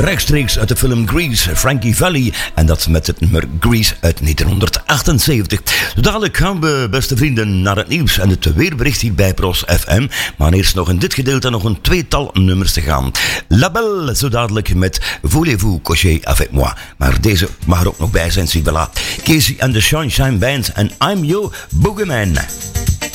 rechtstreeks uit de film Grease, Frankie Valli. En dat met het nummer Grease uit 1978. Zo dadelijk gaan we, beste vrienden, naar het nieuws en het weerbericht hier bij Pros FM. Maar eerst nog in dit gedeelte nog een tweetal nummers te gaan. La Belle, zo dadelijk met Voulez-vous coucher avec moi. Maar deze mag er ook nog bij zijn, Sibella. Casey and the Sunshine Band en I'm Your Boogeyman.